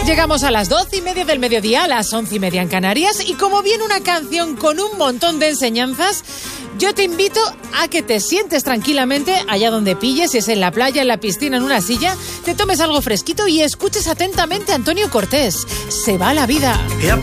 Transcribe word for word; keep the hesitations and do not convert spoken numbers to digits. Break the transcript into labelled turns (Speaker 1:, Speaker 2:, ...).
Speaker 1: Llegamos a las doce y media del mediodía, a las once y media en Canarias, y como viene una canción con un montón de enseñanzas, yo te invito a que te sientes tranquilamente allá donde pilles, si es en la playa, en la piscina, en una silla, te tomes algo fresquito y escuches atentamente a Antonio Cortés. Se va la vida.
Speaker 2: He